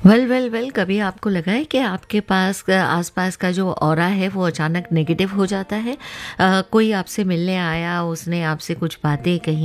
Well कभी आपको लगा है कि आपके पास आसपास का जो ऑरा है वो अचानक नेगेटिव हो जाता है? कोई आपसे मिलने आया, उसने आपसे कुछ बातें कही